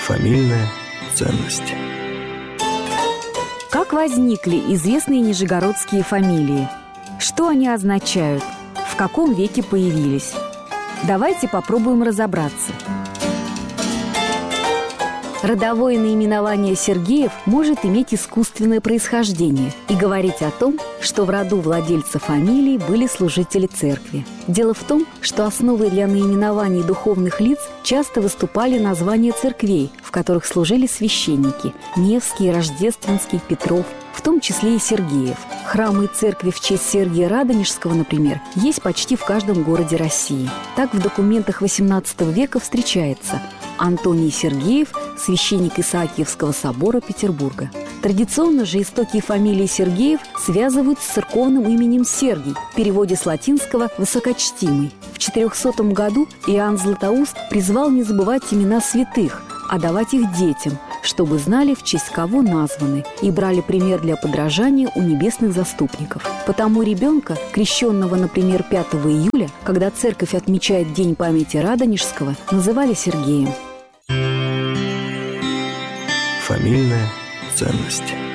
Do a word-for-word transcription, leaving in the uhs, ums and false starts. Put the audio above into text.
Фамильная ценность. Как возникли известные нижегородские фамилии? Что они означают? В каком веке появились? Давайте попробуем разобраться. Родовое наименование Сергеев может иметь искусственное происхождение и говорить о том, что в роду владельца фамилии были служители церкви. Дело в том, что основой для наименований духовных лиц часто выступали названия церквей, в которых служили священники – Невский, Рождественский, Петров, в том числе и Сергеев. Храмы и церкви в честь Сергия Радонежского, например, есть почти в каждом городе России. Так в документах восемнадцатого века встречается Антоний Сергеев, священник Исаакиевского собора Петербурга. Традиционно же истоки фамилии Сергеев связывают с церковным именем Сергий, в переводе с латинского «высокочтимый». В четырехсотом году Иоанн Златоуст призвал не забывать имена святых, а давать их детям, чтобы знали, в честь кого названы, и брали пример для подражания у небесных заступников. Потому ребенка, крещенного, например, пятого июля, когда церковь отмечает День памяти Радонежского, называли Сергеем. Фамильная ценность.